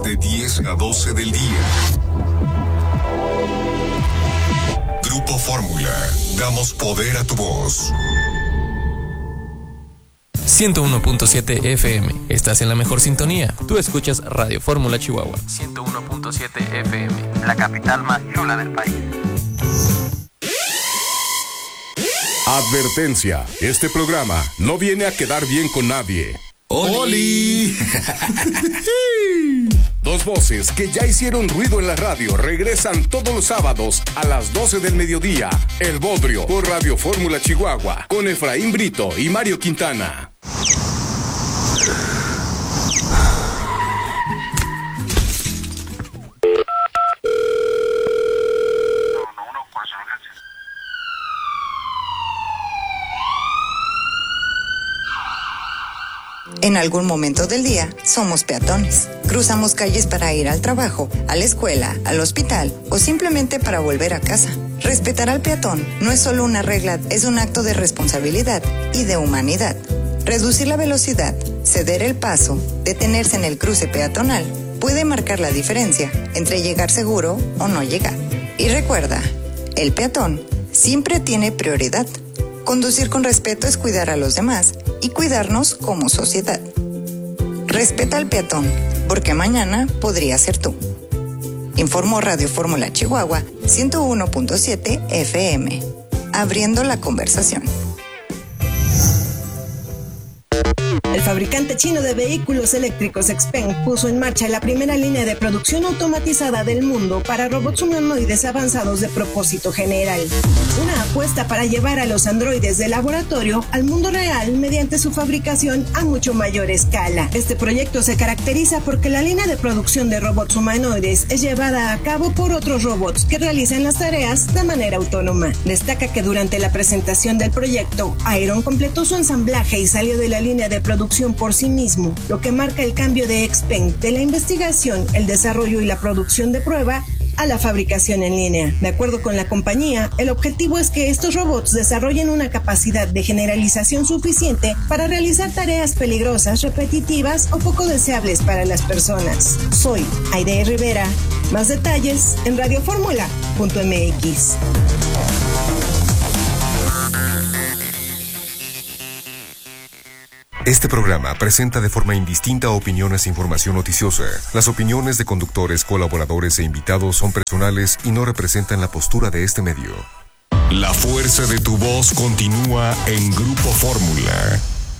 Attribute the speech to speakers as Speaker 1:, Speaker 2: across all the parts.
Speaker 1: de 10 a 12 del día. Grupo Fórmula, damos poder a tu voz.
Speaker 2: 101.7 FM, estás en la mejor sintonía. Tú escuchas Radio Fórmula Chihuahua. 101.7 FM, la capital más chula del país.
Speaker 3: Advertencia, este programa no viene a quedar bien con nadie. ¡Oli! Dos voces que ya hicieron ruido en la radio regresan todos los sábados a las 12 del mediodía. El Bodrio por Radio Fórmula Chihuahua con Efraín Brito y Mario Quintana.
Speaker 4: En algún momento del día somos peatones. Cruzamos calles para ir al trabajo, a la escuela, al hospital o simplemente para volver a casa. Respetar al peatón no es solo una regla, es un acto de responsabilidad y de humanidad. Reducir la velocidad, ceder el paso, detenerse en el cruce peatonal puede marcar la diferencia entre llegar seguro o no llegar. Y recuerda, el peatón siempre tiene prioridad. Conducir con respeto es cuidar a los demás y cuidarnos como sociedad. Respeta al peatón, porque mañana podría ser tú. Informó Radio Fórmula Chihuahua 101.7 FM. Abriendo la conversación.
Speaker 5: El fabricante chino de vehículos eléctricos XPeng puso en marcha la primera línea de producción automatizada del mundo para robots humanoides avanzados de propósito general. Una apuesta para llevar a los androides de laboratorio al mundo real mediante su fabricación a mucho mayor escala. Este proyecto se caracteriza porque la línea de producción de robots humanoides es llevada a cabo por otros robots que realizan las tareas de manera autónoma. Destaca que durante la presentación del proyecto, Iron completó su ensamblaje y salió de la línea de producción por sí mismo, lo que marca el cambio de XPeng de la investigación, el desarrollo y la producción de prueba a la fabricación en línea. De acuerdo con la compañía, el objetivo es que estos robots desarrollen una capacidad de generalización suficiente para realizar tareas peligrosas, repetitivas o poco deseables para las personas. Soy Aide Rivera. Más detalles en radioformula.mx.
Speaker 1: Este programa presenta de forma indistinta opiniones e información noticiosa. Las opiniones de conductores, colaboradores e invitados son personales y no representan la postura de este medio. La fuerza de tu voz continúa en Grupo Fórmula.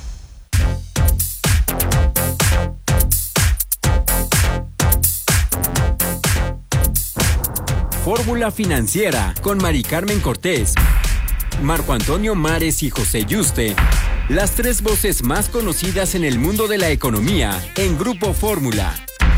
Speaker 6: Fórmula Financiera con Mari Carmen Cortés, Marco Antonio Mares y José Yuste. Las tres voces más conocidas en el mundo de la economía en Grupo Fórmula.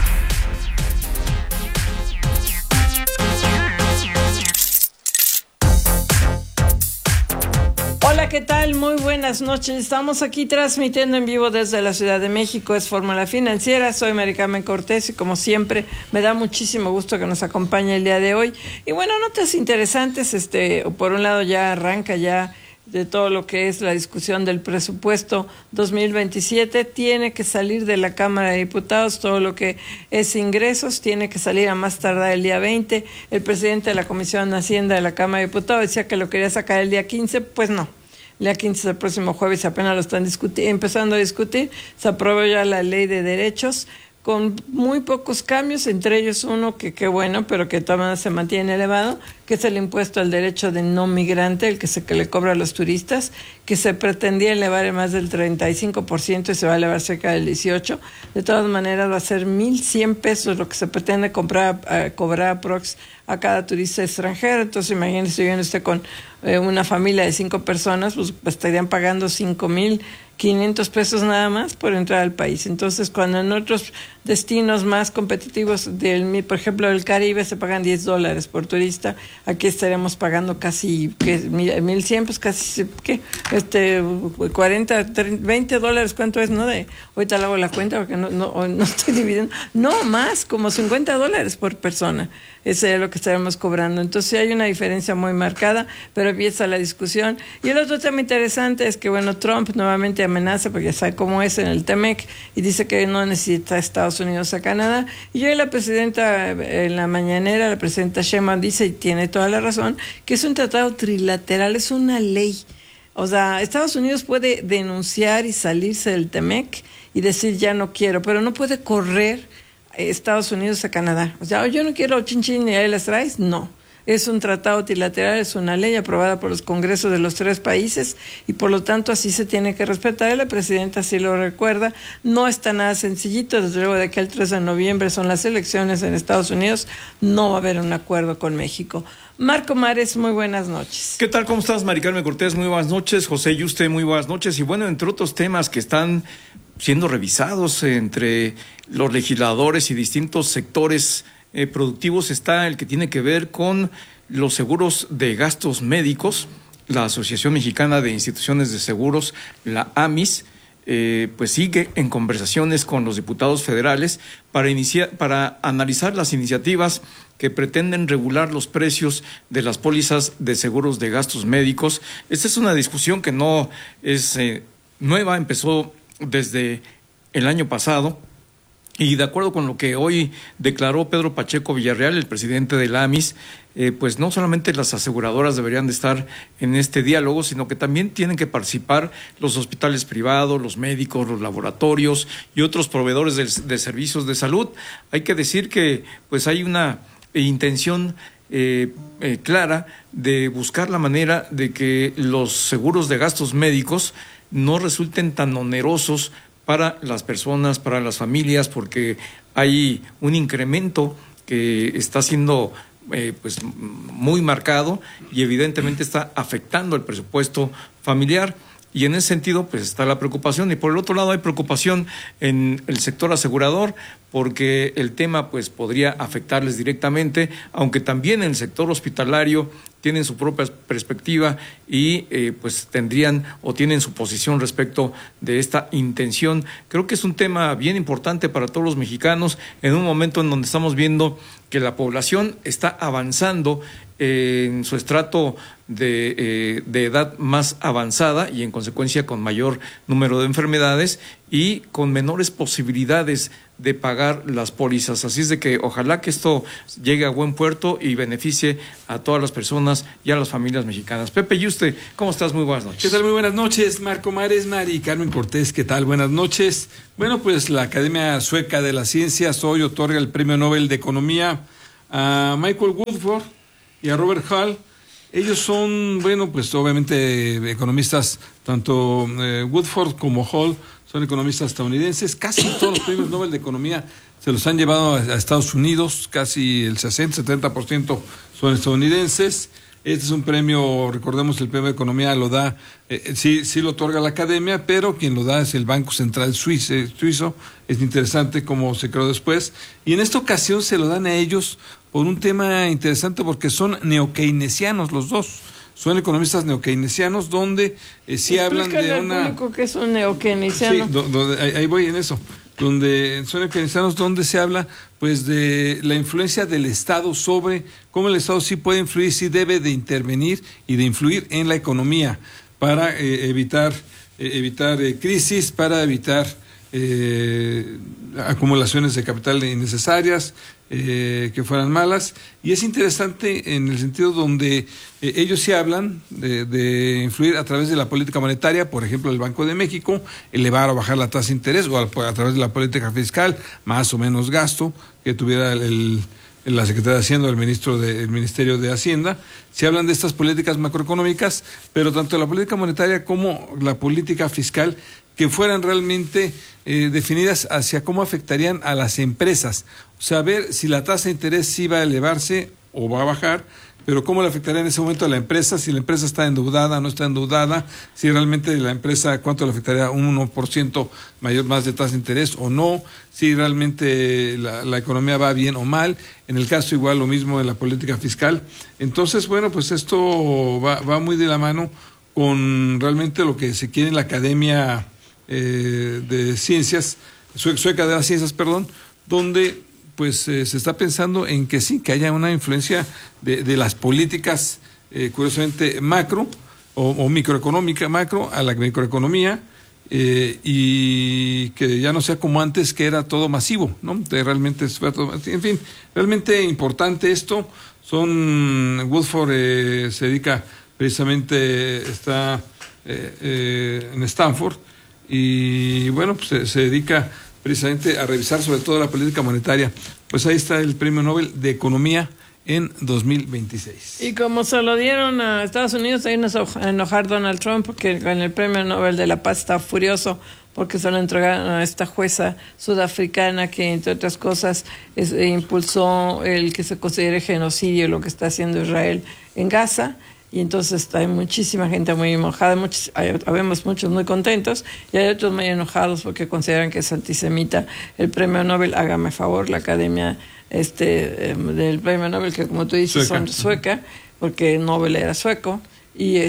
Speaker 7: Hola, ¿qué tal? Muy buenas noches. Estamos aquí transmitiendo en vivo desde la Ciudad de México. Es Fórmula Financiera. Soy Mari Carmen Cortés y como siempre me da muchísimo gusto que nos acompañe el día de hoy. Y bueno, notas interesantes. Por un lado ya arranca ya de todo lo que es la discusión del presupuesto 2027, tiene que salir de la Cámara de Diputados, todo lo que es ingresos, tiene que salir a más tardar el día 20. El presidente de la Comisión de Hacienda de la Cámara de Diputados decía que lo quería sacar el día 15, pues no. El día 15 es el próximo jueves, apenas lo están empezando a discutir, se aprobó ya la ley de derechos, con muy pocos cambios, entre ellos uno que qué bueno, pero que todavía se mantiene elevado, que es el impuesto al derecho de no migrante, el que le cobra a los turistas, que se pretendía elevar en más del 35% y se va a elevar cerca del 18%. De todas maneras va a ser 1,100 pesos lo que se pretende cobrar aprox a cada turista extranjero. Entonces imagínense, si viene usted con una familia de 5 personas, pues estarían pagando 5,500 pesos nada más por entrar al país. Entonces, cuando en otros destinos más competitivos, por ejemplo, del Caribe, se pagan $10 por turista, aquí estaremos pagando casi 1,100, pues casi, 40, $20, ¿cuánto es? Ahorita le hago la cuenta porque no estoy dividiendo. No, más, como $50 por persona. Ese es lo que estaremos cobrando. Entonces, hay una diferencia muy marcada, pero empieza la discusión. Y el otro tema interesante es que, Trump nuevamente amenaza, porque ya sabe cómo es en el TEMEC, y dice que no necesita Estados Estados Unidos a Canadá. Y hoy la presidenta, en la mañanera, la presidenta Sheinbaum dice, y tiene toda la razón, que es un tratado trilateral, es una ley. O sea, Estados Unidos puede denunciar y salirse del TEMEC y decir ya no quiero, pero no puede correr Estados Unidos a Canadá. O sea, yo no quiero chin y ahí las traes, no. Es un tratado trilateral, es una ley aprobada por los congresos de los 3 países y por lo tanto así se tiene que respetar. La presidenta sí lo recuerda. No está nada sencillito, desde luego de que el 3 de noviembre son las elecciones en Estados Unidos, no va a haber un acuerdo con México. Marco Mares, muy buenas noches.
Speaker 8: ¿Qué tal? ¿Cómo estás, Mari Carmen Cortés? Muy buenas noches. José Yuste, muy buenas noches. Y bueno, entre otros temas que están siendo revisados entre los legisladores y distintos sectores productivos está el que tiene que ver con los seguros de gastos médicos. La Asociación Mexicana de Instituciones de Seguros, la AMIS, pues sigue en conversaciones con los diputados federales para analizar las iniciativas que pretenden regular los precios de las pólizas de seguros de gastos médicos. Esta es una discusión que no es nueva, empezó desde el año pasado. Y de acuerdo con lo que hoy declaró Pedro Pacheco Villarreal, el presidente de la AMIS, pues no solamente las aseguradoras deberían de estar en este diálogo, sino que también tienen que participar los hospitales privados, los médicos, los laboratorios y otros proveedores de servicios de salud. Hay que decir que pues hay una intención clara de buscar la manera de que los seguros de gastos médicos no resulten tan onerosos para las personas, para las familias, porque hay un incremento que está siendo pues muy marcado y evidentemente está afectando el presupuesto familiar. Y en ese sentido, pues está la preocupación. Y por el otro lado hay preocupación en el sector asegurador, porque el tema pues podría afectarles directamente, aunque también en el sector hospitalario tienen su propia perspectiva y pues tendrían o tienen su posición respecto de esta intención. Creo que es un tema bien importante para todos los mexicanos en un momento en donde estamos viendo que la población está avanzando en su estrato de edad más avanzada y en consecuencia con mayor número de enfermedades y con menores posibilidades de pagar las pólizas. Así es de que ojalá que esto llegue a buen puerto y beneficie a todas las personas y a las familias mexicanas. Pepe Yuste, ¿cómo estás? Muy buenas noches.
Speaker 9: ¿Qué tal? Muy buenas noches, Marco Mares, Mari Carmen Cortés, ¿qué tal? Buenas noches. Bueno, pues la Academia Sueca de las Ciencias hoy otorga el Premio Nobel de Economía a Michael Woodford y a Robert Hall. Ellos son, bueno, pues obviamente economistas, tanto Woodford como Hall son economistas estadounidenses. Casi todos los premios Nobel de Economía se los han llevado a Estados Unidos, casi el 60-70% son estadounidenses. Este es un premio, recordemos, el premio de Economía lo da, sí lo otorga la Academia, pero quien lo da es el Banco Central Suizo. Es interesante cómo se creó después. Y en esta ocasión se lo dan a ellos por un tema interesante, porque son neokeynesianos los dos. Son economistas neokeynesianos donde sí hablan de una...
Speaker 7: Público que es un neokeynesiano.
Speaker 9: Sí, ahí voy en eso. Donde son neokeynesianos, donde se habla pues de la influencia del Estado sobre cómo el Estado sí puede influir, sí debe de intervenir y de influir en la economía para evitar crisis, para evitar acumulaciones de capital innecesarias, que fueran malas. Y es interesante en el sentido donde ellos sí hablan de influir a través de la política monetaria, por ejemplo el Banco de México, elevar o bajar la tasa de interés, o a través de la política fiscal, más o menos gasto que tuviera la Secretaría de Hacienda o el Ministerio de Hacienda. Se hablan de estas políticas macroeconómicas, pero tanto la política monetaria como la política fiscal que fueran realmente definidas hacia cómo afectarían a las empresas. O sea, ver si la tasa de interés sí va a elevarse o va a bajar, pero cómo le afectaría en ese momento a la empresa, si la empresa está endeudada, no está endeudada, si realmente la empresa, cuánto le afectaría un 1% más de tasa de interés o no, si realmente la economía va bien o mal. En el caso igual lo mismo en la política fiscal. Entonces, bueno, pues esto va muy de la mano con realmente lo que se quiere en la Academia de Ciencias, Sueca de las Ciencias, donde pues se está pensando en que sí, que haya una influencia de las políticas, curiosamente macro o microeconómica, macro a la microeconomía, y que ya no sea como antes, que era todo masivo, ¿no? Realmente fue todo, en fin, realmente importante esto. Woodford se dedica precisamente, está en Stanford, y bueno, pues se dedica precisamente a revisar sobre todo la política monetaria. Pues ahí está el Premio Nobel de Economía en 2026.
Speaker 7: Y como se lo dieron a Estados Unidos, ahí nos a enojar Donald Trump, porque con el Premio Nobel de la Paz está furioso porque se lo entregaron a esta jueza sudafricana que, entre otras cosas, impulsó el que se considere genocidio lo que está haciendo Israel en Gaza. Y entonces hay muchísima gente muy enojada, habemos muchos muy contentos y hay otros muy enojados porque consideran que es antisemita el Premio Nobel. Hágame favor, la Academia del Premio Nobel, que como tú dices son sueca, porque Nobel era sueco, y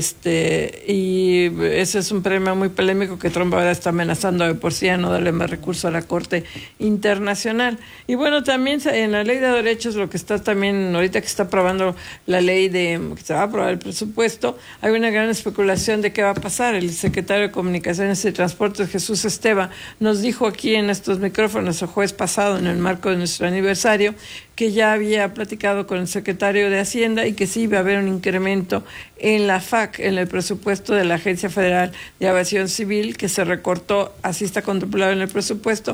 Speaker 7: ese es un premio muy polémico que Trump ahora está amenazando de por sí a no darle más recurso a la Corte Internacional. Y bueno, también en la Ley de Derechos, lo que está también ahorita que está aprobando la ley que se va a aprobar el presupuesto, hay una gran especulación de qué va a pasar. El secretario de Comunicaciones y Transportes, Jesús Esteva, nos dijo aquí en estos micrófonos el jueves pasado, en el marco de nuestro aniversario, que ya había platicado con el secretario de Hacienda y que sí iba a haber un incremento en la FAC, en el presupuesto de la Agencia Federal de Aviación Civil, que se recortó, así está contemplado en el presupuesto,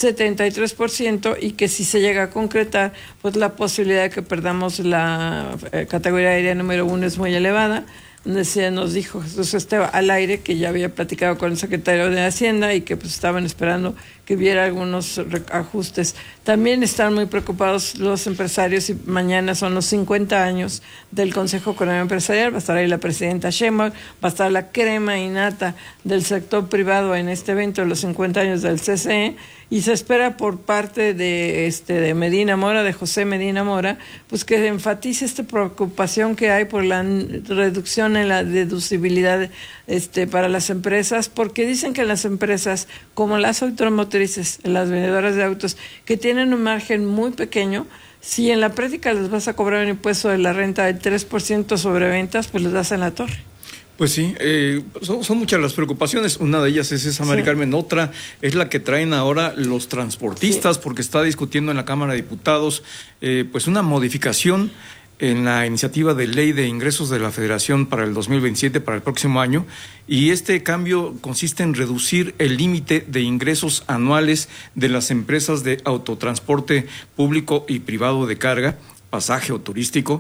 Speaker 7: 73%, y que si se llega a concretar, pues la posibilidad de que perdamos la categoría aérea número 1 es muy elevada. Nos dijo Jesús Esteva al aire que ya había platicado con el secretario de Hacienda y que pues estaban esperando que hubiera algunos ajustes. También están muy preocupados los empresarios y mañana son los 50 años del Consejo Económico Empresarial. Va a estar ahí la presidenta Sheinbaum, va a estar la crema innata del sector privado en este evento de los 50 años del CCE, y se espera por parte de Medina Mora, de José Medina Mora, pues que enfatice esta preocupación que hay por la reducción en la deducibilidad para las empresas, porque dicen que las empresas, como las automotrices, las vendedoras de autos, que tienen un margen muy pequeño, si en la práctica les vas a cobrar un impuesto de la renta del 3% sobre ventas, pues les das en la torre.
Speaker 8: Pues sí, son muchas las preocupaciones. Una de ellas es esa, Mari Carmen. Otra es la que traen ahora los transportistas, porque está discutiendo en la Cámara de Diputados pues una modificación en la iniciativa de ley de ingresos de la Federación para el 2027, para el próximo año, y este cambio consiste en reducir el límite de ingresos anuales de las empresas de autotransporte público y privado de carga, pasaje o turístico,